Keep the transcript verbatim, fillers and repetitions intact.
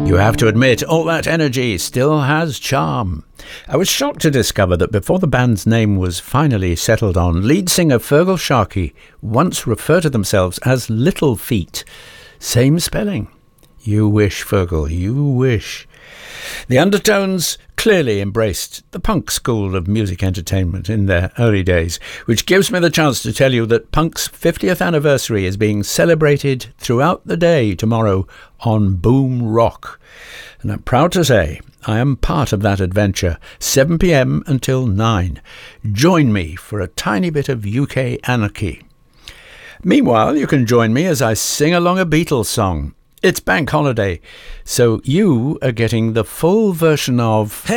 You have to admit, all that energy still has charm. I was shocked to discover that before the band's name was finally settled on, lead singer Feargal Sharkey once referred to themselves as Little Feat. Same spelling. You wish, Feargal, you wish. The Undertones clearly embraced the punk school of music entertainment in their early days, which gives me the chance to tell you that punk's fiftieth anniversary is being celebrated throughout the day tomorrow on Boom Rock. And I'm proud to say I am part of that adventure, seven p.m. until nine. Join me for a tiny bit of U K anarchy. Meanwhile, you can join me as I sing along a Beatles song. It's bank holiday, so you are getting the full version of... Hey!